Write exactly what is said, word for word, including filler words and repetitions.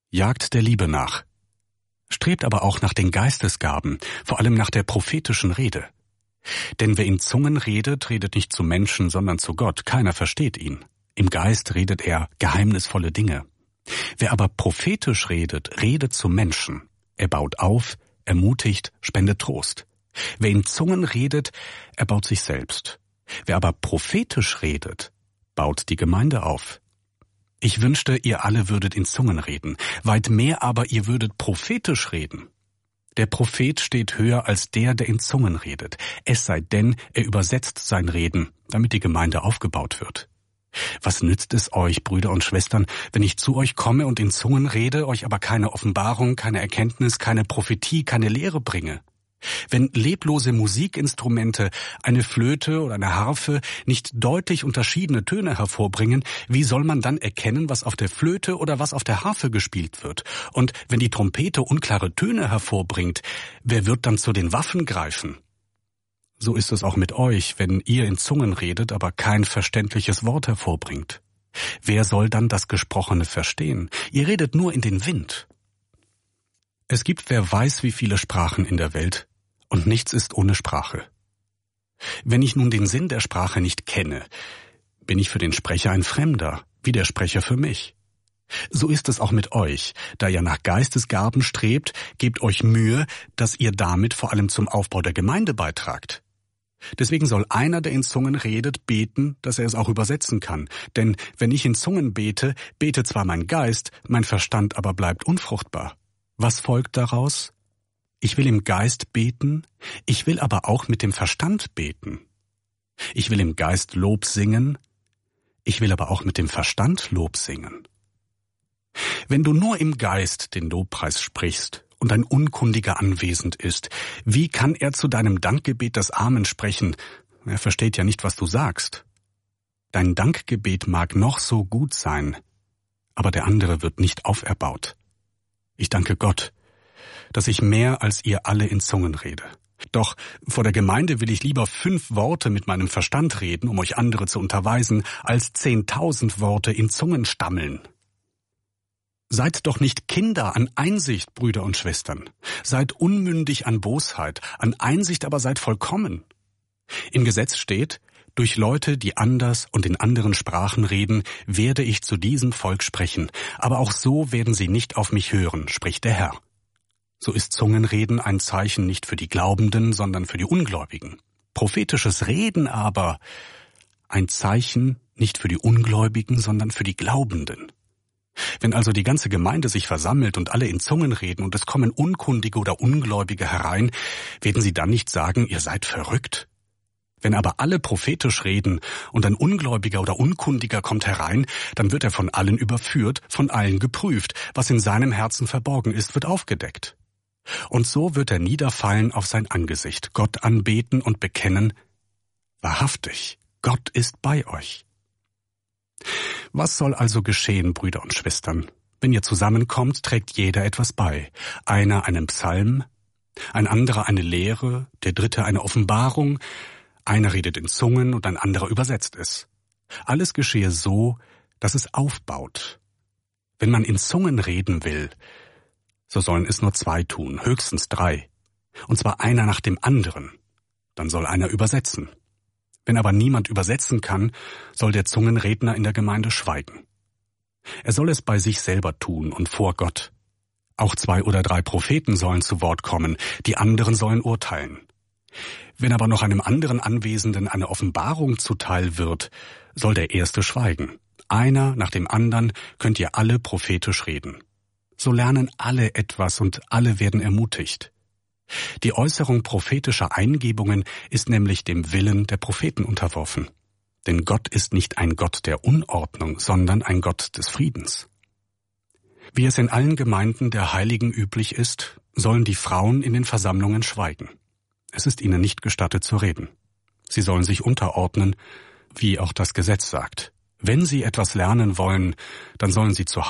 Jagt der Liebe nach. Strebt aber auch nach den Geistesgaben, vor allem nach der prophetischen Rede. Denn wer in Zungen redet, redet nicht zu Menschen, sondern zu Gott. Keiner versteht ihn. Im Geist redet er geheimnisvolle Dinge. Wer aber prophetisch redet, redet zu Menschen. Er baut auf, ermutigt, spendet Trost. Wer in Zungen redet, erbaut sich selbst. Wer aber prophetisch redet, baut die Gemeinde auf. Ich wünschte, ihr alle würdet in Zungen reden, weit mehr aber ihr würdet prophetisch reden. Der Prophet steht höher als der, der in Zungen redet, es sei denn, er übersetzt sein Reden, damit die Gemeinde aufgebaut wird. Was nützt es euch, Brüder und Schwestern, wenn ich zu euch komme und in Zungen rede, euch aber keine Offenbarung, keine Erkenntnis, keine Prophetie, keine Lehre bringe? Wenn leblose Musikinstrumente, eine Flöte oder eine Harfe, nicht deutlich unterschiedene Töne hervorbringen, wie soll man dann erkennen, was auf der Flöte oder was auf der Harfe gespielt wird? Und wenn die Trompete unklare Töne hervorbringt, wer wird dann zu den Waffen greifen? So ist es auch mit euch, wenn ihr in Zungen redet, aber kein verständliches Wort hervorbringt. Wer soll dann das Gesprochene verstehen? Ihr redet nur in den Wind. Es gibt wer weiß wie viele Sprachen in der Welt, und nichts ist ohne Sprache. Wenn ich nun den Sinn der Sprache nicht kenne, bin ich für den Sprecher ein Fremder, wie der Sprecher für mich. So ist es auch mit euch, da ihr nach Geistesgaben strebt, gebt euch Mühe, dass ihr damit vor allem zum Aufbau der Gemeinde beitragt. Deswegen soll einer, der in Zungen redet, beten, dass er es auch übersetzen kann. Denn wenn ich in Zungen bete, bete zwar mein Geist, mein Verstand aber bleibt unfruchtbar. Was folgt daraus? Ich will im Geist beten, ich will aber auch mit dem Verstand beten. Ich will im Geist Lob singen, ich will aber auch mit dem Verstand Lob singen. Wenn du nur im Geist den Lobpreis sprichst und ein Unkundiger anwesend ist, wie kann er zu deinem Dankgebet das Amen sprechen? Er versteht ja nicht, was du sagst. Dein Dankgebet mag noch so gut sein, aber der andere wird nicht auferbaut. Ich danke Gott, dass ich mehr als ihr alle in Zungen rede. Doch vor der Gemeinde will ich lieber fünf Worte mit meinem Verstand reden, um euch andere zu unterweisen, als zehntausend Worte in Zungen stammeln. Seid doch nicht Kinder an Einsicht, Brüder und Schwestern. Seid unmündig an Bosheit, an Einsicht aber seid vollkommen. Im Gesetz steht, durch Leute, die anders und in anderen Sprachen reden, werde ich zu diesem Volk sprechen, aber auch so werden sie nicht auf mich hören, spricht der Herr. So ist Zungenreden ein Zeichen nicht für die Glaubenden, sondern für die Ungläubigen. Prophetisches Reden aber ein Zeichen nicht für die Ungläubigen, sondern für die Glaubenden. Wenn also die ganze Gemeinde sich versammelt und alle in Zungen reden und es kommen Unkundige oder Ungläubige herein, werden sie dann nicht sagen, ihr seid verrückt? Wenn aber alle prophetisch reden und ein Ungläubiger oder Unkundiger kommt herein, dann wird er von allen überführt, von allen geprüft. Was in seinem Herzen verborgen ist, wird aufgedeckt. Und so wird er niederfallen auf sein Angesicht, Gott anbeten und bekennen, wahrhaftig, Gott ist bei euch. Was soll also geschehen, Brüder und Schwestern? Wenn ihr zusammenkommt, trägt jeder etwas bei. Einer einen Psalm, ein anderer eine Lehre, der dritte eine Offenbarung, einer redet in Zungen und ein anderer übersetzt es. Alles geschehe so, dass es aufbaut. Wenn man in Zungen reden will, so sollen es nur zwei tun, höchstens drei. Und zwar einer nach dem anderen. Dann soll einer übersetzen. Wenn aber niemand übersetzen kann, soll der Zungenredner in der Gemeinde schweigen. Er soll es bei sich selber tun und vor Gott. Auch zwei oder drei Propheten sollen zu Wort kommen, die anderen sollen urteilen. Wenn aber noch einem anderen Anwesenden eine Offenbarung zuteil wird, soll der Erste schweigen. Einer nach dem anderen könnt ihr alle prophetisch reden. So lernen alle etwas und alle werden ermutigt. Die Äußerung prophetischer Eingebungen ist nämlich dem Willen der Propheten unterworfen. Denn Gott ist nicht ein Gott der Unordnung, sondern ein Gott des Friedens. Wie es in allen Gemeinden der Heiligen üblich ist, sollen die Frauen in den Versammlungen schweigen. Es ist ihnen nicht gestattet zu reden. Sie sollen sich unterordnen, wie auch das Gesetz sagt. Wenn sie etwas lernen wollen, dann sollen sie zu